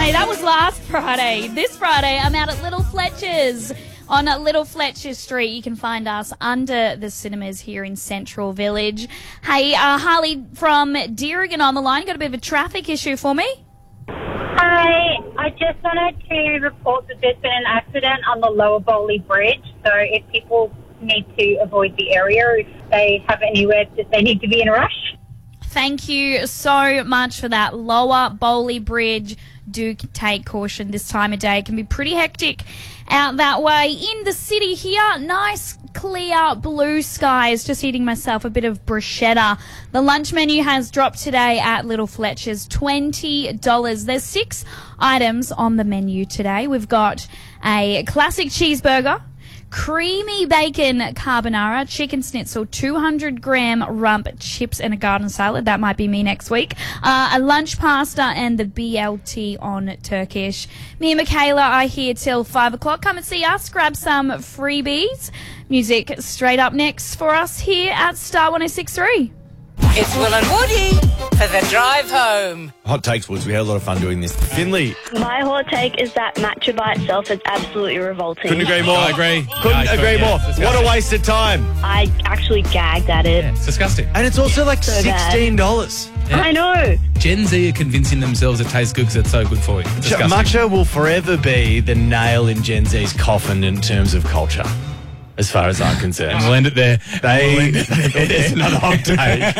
Hey, that was last Friday. This Friday, I'm out at Little Fletcher's on Little Fletcher Street. You can find us under the cinemas here in Central Village. Hey, Harley from Deerigan on the line. Got a bit of a traffic issue for me? Hi, I just wanted to report that there's been an accident on the Lower Bowley Bridge. So if people need to avoid the area, if they have anywhere that they need to be in a rush. Thank you so much for that. Lower Bowley Bridge. Do take caution this time of day. It can be pretty hectic out that way. In the city here, nice clear blue skies. Just eating myself a bit of bruschetta. The lunch menu has dropped today at Little Fletcher's, $20. There's 6 items on the menu today. We've got a classic cheeseburger, creamy bacon carbonara, chicken schnitzel, 200-gram rump chips and a garden salad. That might be me next week. A lunch pasta and the BLT on Turkish. Me and Michaela are here till 5 o'clock. Come and see us. Grab some freebies. Music straight up next for us here at Star 106.3. It's Will and Woody for the drive home. Hot takes, Woods. We had a lot of fun doing this. Finley. My hot take is that matcha by itself is absolutely revolting. Couldn't agree more. I agree. Couldn't agree more. What a waste of time. I actually gagged at it. Yeah, it's disgusting. And it's also like So bad. $16. Yeah. I know. Gen Z are convincing themselves it tastes good because it's so good for you. It's disgusting. Matcha will forever be the nail in Gen Z's coffin in terms of culture, as far as I'm concerned. And we'll end it there. It's another hot take.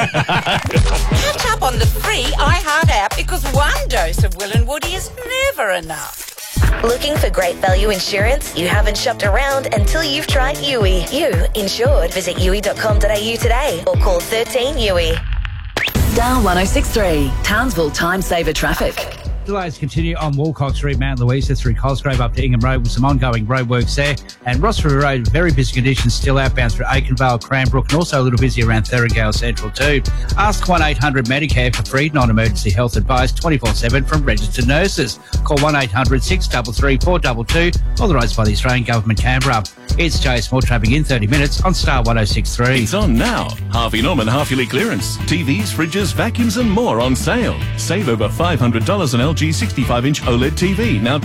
Catch up on the free iHeart app because one dose of Will and Woody is never enough. Looking for great value insurance? You haven't shopped around until you've tried Yui. You insured. Visit yui.com.au today or call 13 Yui. Star 106.3, Townsville Time Saver Traffic. Delays continue on Walcott Street, Mount Louisa through Cosgrove up to Ingham Road with some ongoing roadworks there. And Rossford Road, very busy conditions still outbound through Aikenvale, Cranbrook, and also a little busy around Thurringale Central too. Ask 1-800-MEDICARE for free non-emergency health advice 24/7 from registered nurses. Call 1-800-633-422, authorised by the Australian Government, Canberra. It's Jay Small traffic in 30 minutes on Star 106.3. It's on now. Harvey Norman half-yearly clearance. TVs, fridges, vacuums and more on sale. Save over $500 on LG 65-inch OLED TV, now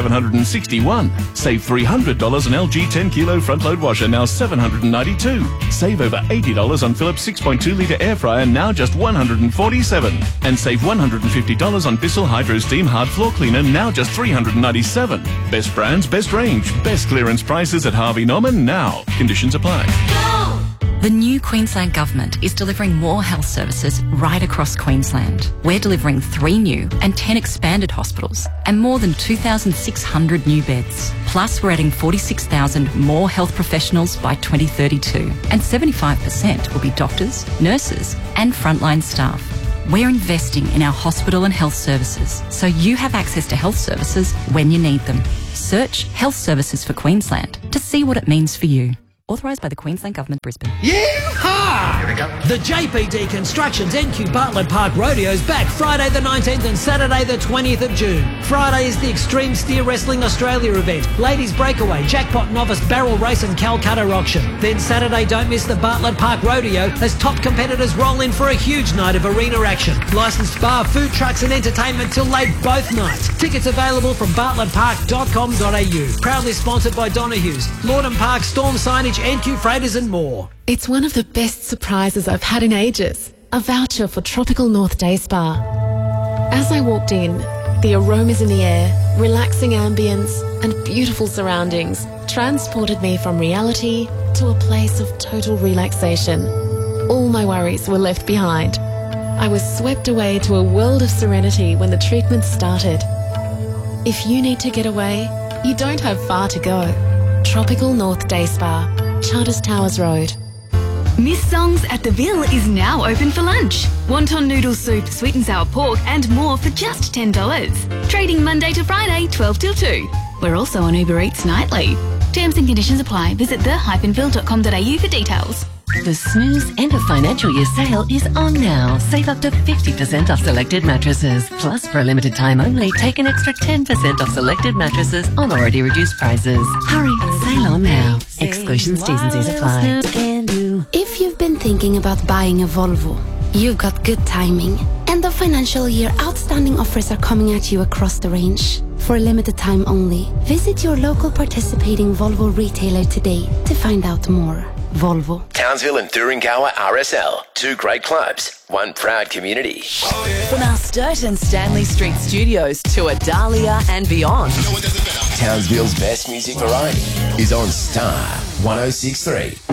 $2,761. Save $300 on LG 10-kilo front-load washer, now $792. Save over $80 on Philips 6.2-litre air fryer, now just $147. And save $150 on Bissell Hydro Steam Hard Floor Cleaner, now just $397. Best brands, best range, best clearance prices at Harvey Norman now. Conditions apply. The new Queensland Government is delivering more health services right across Queensland. We're delivering 3 new and 10 expanded hospitals and more than 2,600 new beds. Plus, we're adding 46,000 more health professionals by 2032, and 75% will be doctors, nurses and frontline staff. We're investing in our hospital and health services so you have access to health services when you need them. Search Health Services for Queensland to see what it means for you. Authorised by the Queensland Government, Brisbane. Yeehaw! Here we go. The JPD Constructions NQ Bartlett Park Rodeo is back Friday the 19th and Saturday the 20th of June. Friday is the Extreme Steer Wrestling Australia event, Ladies Breakaway, Jackpot Novice Barrel Race and Calcutta Auction. Then Saturday, don't miss the Bartlett Park Rodeo as top competitors roll in for a huge night of arena action. Licensed bar, food trucks and entertainment till late both nights. Tickets available from bartlettpark.com.au. Proudly sponsored by Donahue's, Lorden Park, Storm Signage, NQ Freighters and more. It's one of the best surprises I've had in ages. A voucher for Tropical North Day Spa. As I walked in, the aromas in the air, relaxing ambience and beautiful surroundings transported me from reality to a place of total relaxation. All my worries were left behind. I was swept away to a world of serenity when the treatment started. If you need to get away, you don't have far to go. Tropical North Day Spa, Charters Towers Road. Miss Songs at the Ville is now open for lunch. Wonton noodle soup, sweet and sour pork and more for just $10. Trading Monday to Friday, 12 till 2. We're also on Uber Eats nightly. Terms and conditions apply. Visit the-ville.com.au for details. The Snooze End of Financial Year sale is on now. Save up to 50% off selected mattresses. Plus, for a limited time only, take an extra 10% off selected mattresses on already reduced prices. Hurry, sale on now. Exclusions, T's and C's apply. If you've been thinking about buying a Volvo, you've got good timing. End of financial year outstanding outstanding offers are coming at you across the range. For a limited time only, visit your local participating Volvo retailer today to find out more. Volvo. Townsville and Thuringowa RSL. 2 great clubs, 1 proud community. From our Sturton Stanley Street studios to Adalia and beyond. Townsville's best music variety is on Star 106.3.